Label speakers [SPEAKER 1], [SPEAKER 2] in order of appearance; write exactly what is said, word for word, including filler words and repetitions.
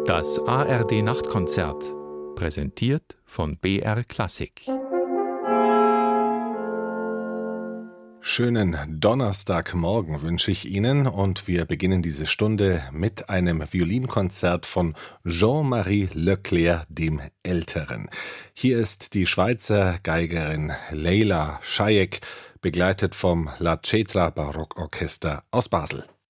[SPEAKER 1] Das A R D-Nachtkonzert, präsentiert von B R Klassik.
[SPEAKER 2] Schönen Donnerstagmorgen wünsche ich Ihnen und wir beginnen diese Stunde mit einem Violinkonzert von Jean-Marie Leclerc dem Älteren. Hier ist die Schweizer Geigerin Leila Schajek, begleitet vom La Cetra Barockorchester aus Basel.